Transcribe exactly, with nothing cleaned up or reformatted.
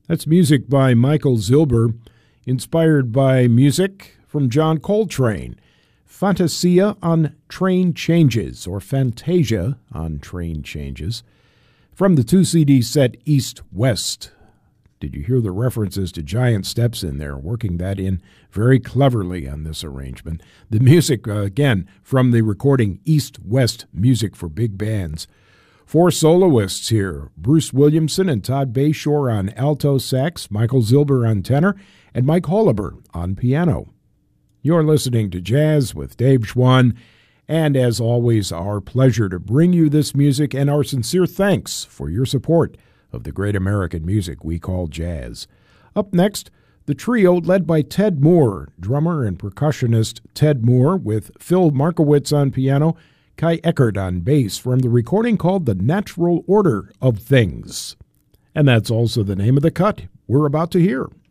That's music by Michael Zilber, inspired by music from John Coltrane. Fantasia on Train Changes, or Fantasia on Train Changes, from the two C D set East West. Did you hear the references to giant steps in there? Working that in very cleverly on this arrangement. The music, uh, again, from the recording East West Music for Big Bands. Four soloists here, Bruce Williamson and Todd Bayshore on alto sax, Michael Zilber on tenor, and Mike Holliber on piano. You're listening to Jazz with Dave Schwann, and as always, our pleasure to bring you this music and our sincere thanks for your support of the great American music we call jazz. Up next, the trio led by Ted Moore, drummer and percussionist Ted Moore, with Phil Markowitz on piano, Kai Eckert on bass, from the recording called The Natural Order of Things. And that's also the name of the cut we're about to hear.